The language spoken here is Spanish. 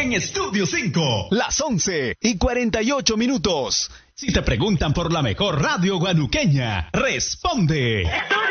en Estudio 5. Las 11:48. Si te preguntan por la mejor radio guanuqueña, responde.